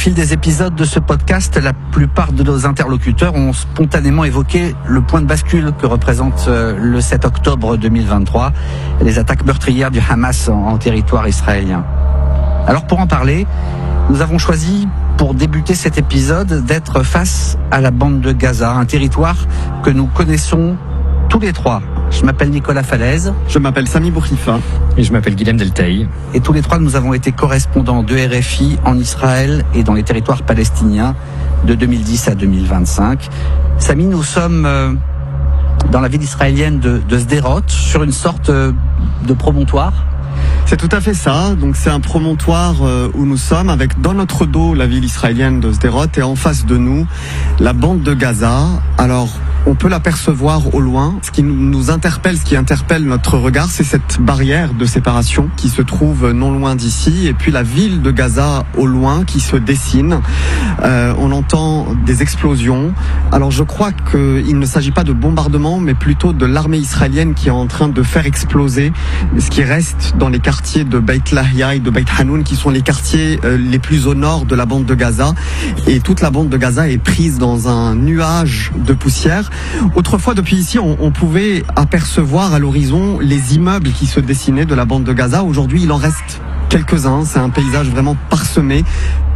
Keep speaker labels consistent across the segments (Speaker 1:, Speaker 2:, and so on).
Speaker 1: fil des épisodes de ce podcast, la plupart de nos interlocuteurs ont spontanément évoqué le point de bascule que représente le 7 octobre 2023, les attaques meurtrières du Hamas en territoire israélien. Alors pour en parler, nous avons choisi, pour débuter cet épisode, d'être face à la bande de Gaza, un territoire que nous connaissons tous les trois. Je m'appelle Nicolas Falaise.
Speaker 2: Je m'appelle Sami Bourkifa.
Speaker 3: Et je m'appelle Guilhem Deltaï.
Speaker 1: Et tous les trois, nous avons été correspondants de RFI en Israël et dans les territoires palestiniens de 2010 à 2025. Sami, nous sommes dans la ville israélienne de Sderot, sur une sorte de promontoire.
Speaker 2: C'est tout à fait ça. Donc c'est un promontoire où nous sommes, avec dans notre dos la ville israélienne de Sderot et en face de nous la bande de Gaza. Alors on peut l'apercevoir au loin. Ce qui nous interpelle, ce qui interpelle notre regard, c'est cette barrière de séparation qui se trouve non loin d'ici, et puis la ville de Gaza au loin qui se dessine. On entend des explosions. Alors je crois qu'il ne s'agit pas de bombardement, mais plutôt de l'armée israélienne qui est en train de faire exploser ce qui reste dans les quartiers de Beit Lahia et de Beit Hanoun, qui sont les quartiers les plus au nord de la bande de Gaza. Et toute la bande de Gaza est prise dans un nuage de poussière. Autrefois, depuis ici, on pouvait apercevoir à l'horizon les immeubles qui se dessinaient de la bande de Gaza. Aujourd'hui, il en reste quelques-uns. C'est un paysage vraiment parsemé.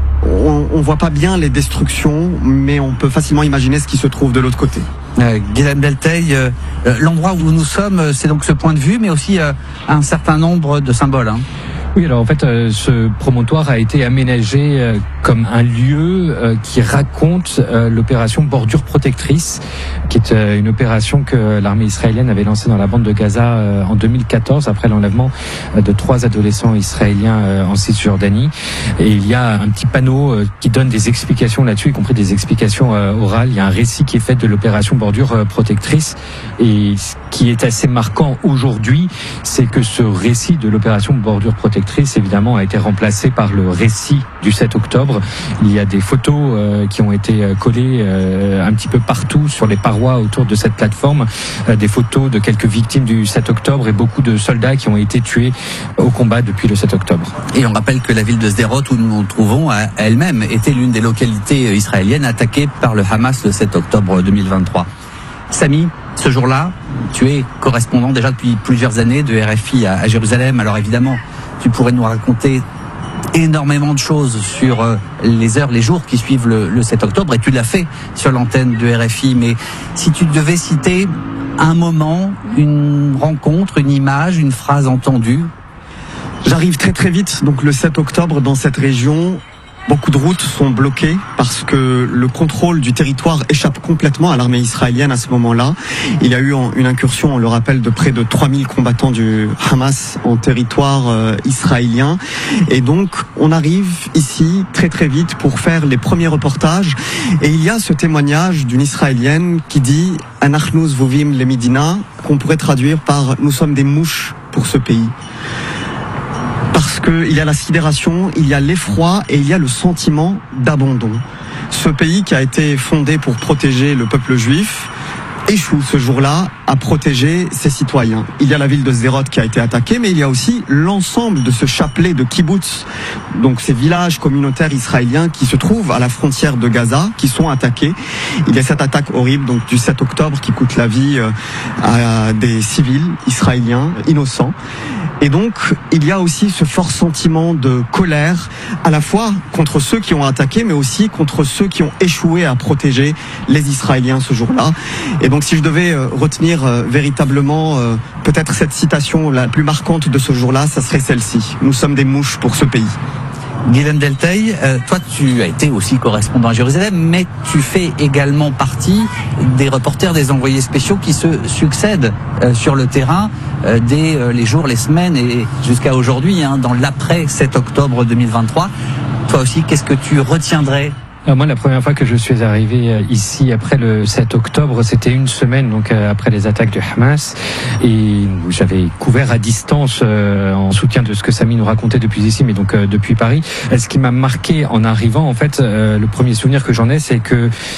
Speaker 2: On voit pas bien les destructions, mais on peut facilement imaginer ce qui se trouve de l'autre côté.
Speaker 1: Guilhem Deltaï, l'endroit où nous sommes, c'est donc ce point de vue, mais aussi un certain nombre de symboles.
Speaker 3: Oui, alors en fait, ce promontoire a été aménagé comme un lieu qui raconte l'opération Bordure Protectrice, qui est une opération que l'armée israélienne avait lancée dans la bande de Gaza en 2014, après l'enlèvement de 3 adolescents israéliens en Cisjordanie. Et il y a un petit panneau qui donne des explications là-dessus, y compris des explications orales. Il y a un récit qui est fait de l'opération Bordure Protectrice. Et ce qui est assez marquant aujourd'hui, c'est que ce récit de l'opération Bordure Protectrice, évidemment, a été remplacé par le récit du 7 octobre. Il y a des photos qui ont été collées un petit peu partout sur les parois autour de cette plateforme, des photos de quelques victimes du 7 octobre et beaucoup de soldats qui ont été tués au combat depuis le 7 octobre.
Speaker 1: Et on rappelle que la ville de Sderot, où nous nous trouvons, a elle-même été l'une des localités israéliennes attaquées par le Hamas le 7 octobre 2023. Sami, ce jour-là, tu es correspondant déjà depuis plusieurs années de RFI à Jérusalem. Alors évidemment, tu pourrais nous raconter énormément de choses sur les heures, les jours qui suivent le 7 octobre, et tu l'as fait sur l'antenne de RFI. Mais si tu devais citer un moment, une rencontre, une image, une phrase entendue.
Speaker 2: J'arrive très très vite, donc le 7 octobre, dans cette région. Beaucoup de routes sont bloquées parce que le contrôle du territoire échappe complètement à l'armée israélienne à ce moment-là. Il y a eu une incursion, on le rappelle, de près de 3000 combattants du Hamas en territoire israélien. Et donc, on arrive ici très très vite pour faire les premiers reportages. Et il y a ce témoignage d'une Israélienne qui dit « Anachnu zvuvim lemidina », qu'on pourrait traduire par « Nous sommes des mouches pour ce pays ». Parce qu'il y a la sidération, il y a l'effroi et il y a le sentiment d'abandon. Ce pays qui a été fondé pour protéger le peuple juif échoue ce jour-là à protéger ses citoyens. Il y a la ville de Sderot qui a été attaquée, mais il y a aussi l'ensemble de ce chapelet de kibbutz, donc ces villages communautaires israéliens qui se trouvent à la frontière de Gaza, qui sont attaqués. Il y a cette attaque horrible donc du 7 octobre qui coûte la vie à des civils israéliens innocents. Et donc, il y a aussi ce fort sentiment de colère, à la fois contre ceux qui ont attaqué, mais aussi contre ceux qui ont échoué à protéger les Israéliens ce jour-là. Et donc, si je devais retenir véritablement peut-être cette citation la plus marquante de ce jour-là, ça serait celle-ci. Nous sommes des mouches pour ce pays.
Speaker 1: Guilhem Deltaï, toi tu as été aussi correspondant à Jérusalem, mais tu fais également partie des reporters, des envoyés spéciaux qui se succèdent sur le terrain dès les jours, les semaines et jusqu'à aujourd'hui, dans l'après 7 octobre 2023. Toi aussi, qu'est-ce que tu retiendrais ?
Speaker 3: Moi, la première fois que je suis arrivé ici après le 7 octobre, c'était une semaine donc après les attaques du Hamas, et j'avais couvert à distance en soutien de ce que Sami nous racontait depuis ici, mais donc depuis Paris. Ce qui m'a marqué en arrivant, en fait, le premier souvenir que j'en ai, c'est que